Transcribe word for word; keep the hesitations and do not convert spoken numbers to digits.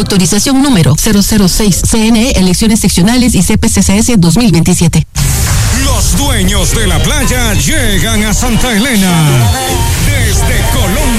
Autorización número cero cero seis, C N E, elecciones seccionales y C P C C S dos mil veintisiete. Los dueños de la playa llegan a Santa Elena. Desde Colombia.